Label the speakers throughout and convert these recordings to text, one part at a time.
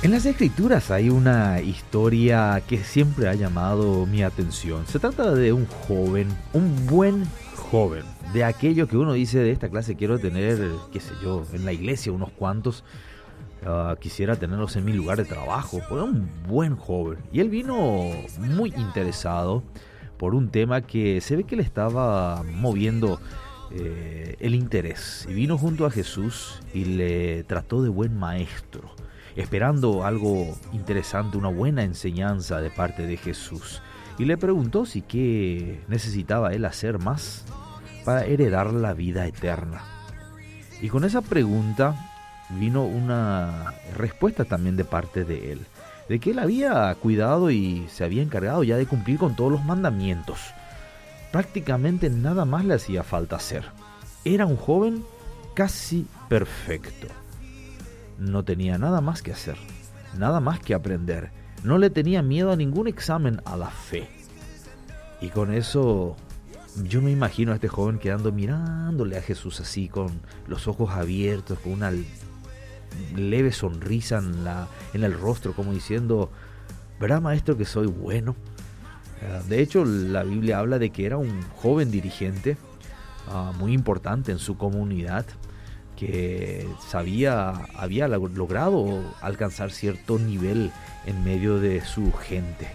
Speaker 1: En las escrituras hay una historia que siempre ha llamado mi atención. Se trata de un joven, un buen joven, de aquello que uno dice de esta clase quiero tener, qué sé yo, en la iglesia unos cuantos, quisiera tenerlos en mi lugar de trabajo. Era un buen joven y él vino muy interesado por un tema que se ve que le estaba moviendo el interés. Y vino junto a Jesús y le trató de buen maestro, esperando algo interesante, una buena enseñanza de parte de Jesús. Y le preguntó si qué necesitaba él hacer más para heredar la vida eterna. Y con esa pregunta vino una respuesta también de parte de él, de que él había cuidado y se había encargado ya de cumplir con todos los mandamientos. Prácticamente nada más le hacía falta hacer. Era un joven casi perfecto. No tenía nada más que hacer, nada más que aprender. No le tenía miedo a ningún examen a la fe. Y con eso yo me imagino a este joven quedando mirándole a Jesús así, con los ojos abiertos, con una leve sonrisa en el rostro, como diciendo: ¿verdad, maestro, que soy bueno? De hecho, la Biblia habla de que era un joven dirigente muy importante en su comunidad, que había logrado alcanzar cierto nivel en medio de su gente.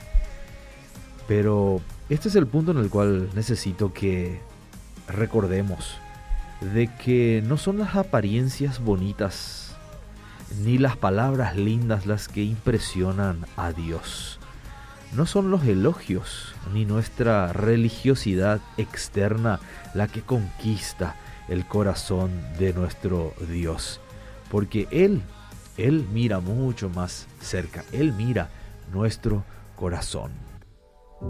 Speaker 1: Pero este es el punto en el cual necesito que recordemos de que no son las apariencias bonitas ni las palabras lindas las que impresionan a Dios. No son los elogios ni nuestra religiosidad externa la que conquista el corazón de nuestro Dios, porque Él mira mucho más cerca. Él mira nuestro corazón.